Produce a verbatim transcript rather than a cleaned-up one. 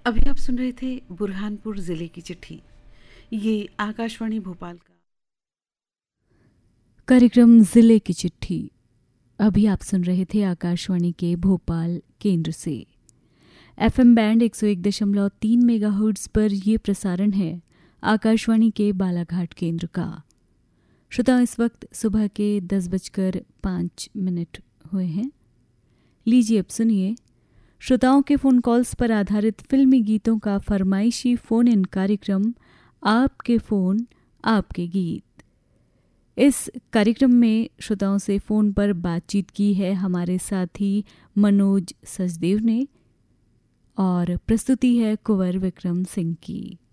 अभी आप सुन रहे थे बुरहानपुर जिले की चिट्ठी। ये आकाशवाणी भोपाल का कार्यक्रम जिले की चिट्ठी। अभी आप सुन रहे थे आकाशवाणी के भोपाल केंद्र से। एफएम बैंड एक सौ एक दशमलव तीन मेगाहर्ट्ज पर यह प्रसारण है आकाशवाणी के बालाघाट केंद्र का। श्रोताओं, इस वक्त सुबह के दस बजकर पाँच मिनट हुए हैं। लीजिए अब सुनिए श्रोताओं के फ़ोन कॉल्स पर आधारित फिल्मी गीतों का फरमाइशी फ़ोन इन कार्यक्रम आपके फ़ोन आपके गीत। इस कार्यक्रम में श्रोताओं से फ़ोन पर बातचीत की है हमारे साथी मनोज सचदेव ने और प्रस्तुति है कुंवर विक्रम सिंह की।